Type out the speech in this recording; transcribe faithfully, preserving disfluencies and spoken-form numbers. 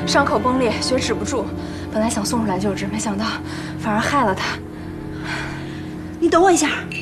伤口崩裂，血止不住。本来想送出来救治，没想到反而害了他。 你等我一下。